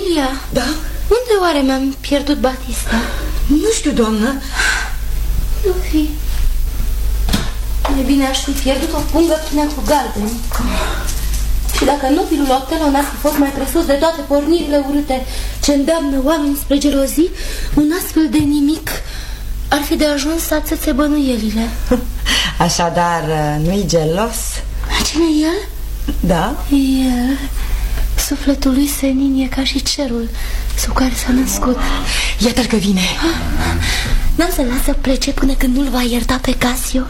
Emilia. Da? Unde oare mi-am pierdut Batista? Nu știu, doamnă. Nu fi. Mai bine aș fi pierdut o pungă plină cu galbeni. Și dacă nobilul Otelo n-ar fi fost mai presus de toate pornirile urâte ce îndeamnă oameni spre gelozii, un astfel de nimic ar fi de ajuns să ațățe bănuielile. Așadar, nu-i gelos? Cine e el? Da? El. Sufletul lui senin e ca și cerul sub care s-a născut. Iată-l că vine. N-am să las să plece până când nu-l va ierta pe Casio.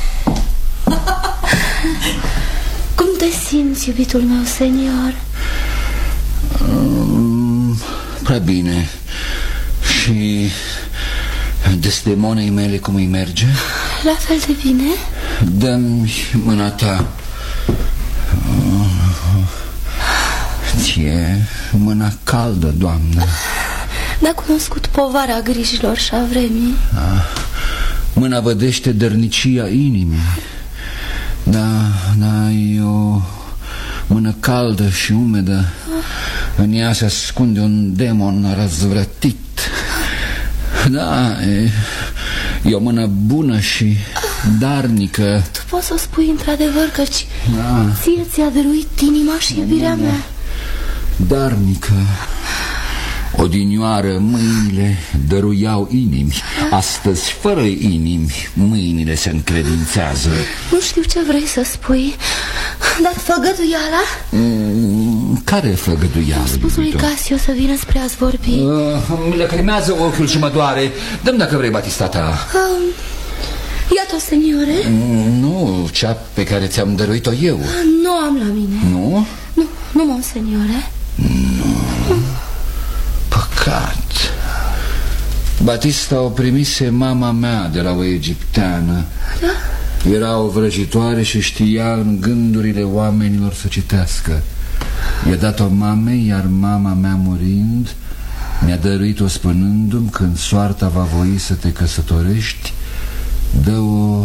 Cum te simți, iubitul meu, senior? Prea bine. Și desdemonei mele cum îi merge? La fel de bine. Dă-mi mâna ta. Ție mâna caldă, doamnă. N-a cunoscut povara grijilor și a vremii. Mâna vădește dărnicia inimii. Da, e o mână caldă și umedă. În ea se ascunde un demon răzvrătit. Da, e o mână bună și darnică. Tu poți să o spui într-adevăr, căci ție ți-a dăruit inima și iubirea mea. Darnică. Odinioară mâinile dăruiau inimi. Astăzi, fără inimi, mâinile se încredințează. Nu știu ce vrei să spui, dar făgăduiala? Care făgăduială? Spusul lui Casio să vină spre a-ți vorbi. Îmi lăcrimează ochiul și mă doare. Dă-mi dacă vrei Batista ta. Iată-o, seniore. Nu, cea pe care ți-am dăruit-o eu. Nu am la mine. Nu? Nu, monseniore. Nu. Păcat. Batista o primise mama mea de la o egipteană. Da? Era o vrăjitoare și știa în gândurile oamenilor să citească. I-a dat-o mamei, iar mama mea murind mi-a dăruit-o spunându-mi: când soarta va voi să te căsătorești, dă-o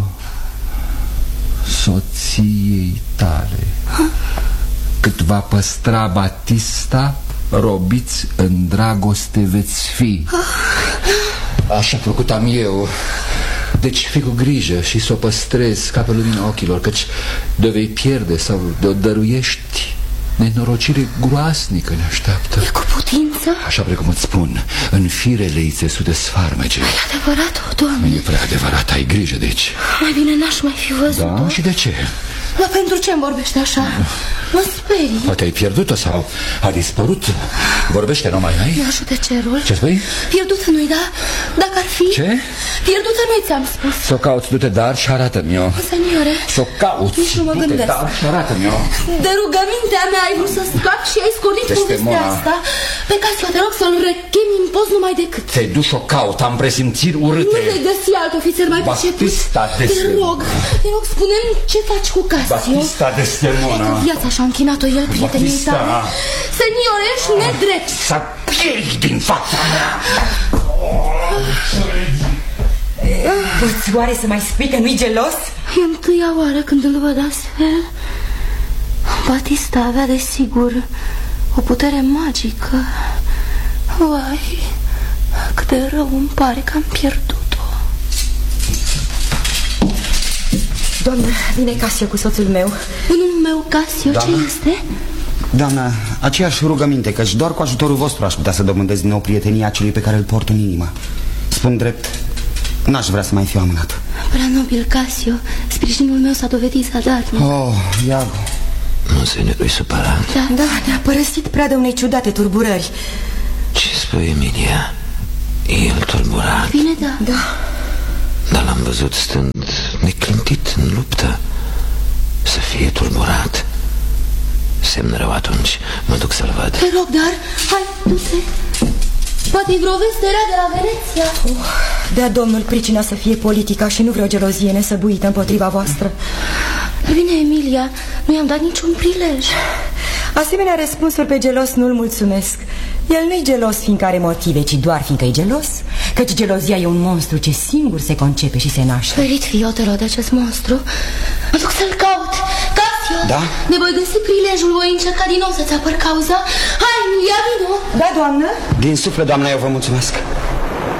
soției tale. Cât va păstra Batista, robiți în dragoste veți fi. Așa făcut am eu. Deci fii cu grijă și să o păstrezi ca pe lumina ochilor, căci de vei pierde sau de o dăruiești, nenorocire groasnică ne așteaptă. E cu putință? Așa precum îți spun, în firele ei țesute sfarmece. E adevărat, o, Doamne? E prea adevărat, ai grijă deci. Mai bine n-aș mai fi văzut-o. Da? Și de ce? Dar pentru ce îmi vorbești așa? Mă sperii. Poate ai pierdut-o sau a dispărut. Vorbește numai, n-ai? Ne ajute cerul. Ce spui? Pierdută nu-i, da? Dacă ar fi... Ce? Pierdută nu-i, ți-am spus. S-o cauți, du-te dar și arată-mi-o. Seniore, S-o cauți, nici nu mă du-te gândesc. dar și arată-mi-o. De rugămintea mea ai vrut să scapi și ai scornit povestea asta. Pe Casio, te rog să-l rechemi în post numai decât. Te-ai dus o caut, am presimțiri urâte. Nu vei găsi alt ofițer mai priceput. Te rog, spune-mi ce faci cu Casio. Batista Desdemona. Viața și-a închinat-o el prietenii tale. Senior, ești nedrept. Să pieri din fața mea. Poți oare să mai spui că nu-i gelos? E întâia oară când îl văd astfel. Batista avea desigur o putere magică. Vai, cât de rău îmi pare că am pierdut-o. Doamnă, vine Casio cu soțul meu. Bunul meu, Casio, ce este? Doamna, aceeași rugăminte, căci doar cu ajutorul vostru aș putea să dobândesc din nou prietenia celui pe care îl port în inimă. Spun drept, n-aș vrea să mai fiu amânat. Prea nobil, Casio, sprijinul meu s-a dovedit zadarnic. Oh, Iago. Nu nu-i supărat. Da, ne-a părăsit prea de unei ciudate turburări. Ce spui, Emilia? E el tulburat? Bine, da. Dar l-am văzut stând neclintit în luptă. Să fie tulburat. Semn rău atunci, mă duc să-l văd. Te rog, dar, hai, du-te. Poate-i vreo veste rea de la Veneția. Dea Domnul pricina să fie politica și nu vreo gelozie nesăbuită împotriva voastră. Bine, Emilia, nu i-am dat niciun prilej. Asemenea răspunsuri pe gelos nu-l mulțumesc. El nu-i gelos fiindcă are motive, ci doar fiindcă e gelos. Căci gelozia e un monstru ce singur se concepe și se naște. Ferit fi, Otelo, de acest monstru. Mă duc să-l caut. Casio, Da? ne voi găsi prilejul, voi încerca din nou să-ți apăr cauza. Hai, Emilia, vino. Da, doamnă? Din suflet, doamna, eu vă mulțumesc.